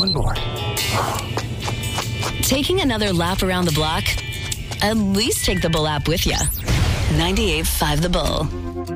one more. Taking another lap around the block? At least take the Bull app with you. 98.5 The Bull.